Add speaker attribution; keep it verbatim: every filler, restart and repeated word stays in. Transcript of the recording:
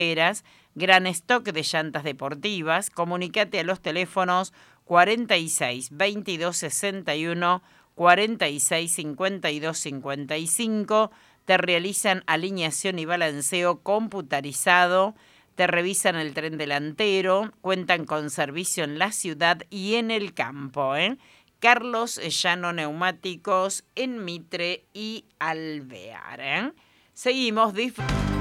Speaker 1: gran stock de llantas deportivas. Comunicate a los teléfonos cuarenta y seis, veintidós sesenta y uno, cuarenta y seis, cincuenta y dos cincuenta y cinco. Te realizan alineación y balanceo computarizado. Te revisan el tren delantero. Cuentan con servicio en la ciudad y en el campo, ¿eh? Carlos Llano Neumáticos en Mitre y Alvear, ¿eh? Seguimos disfrutando.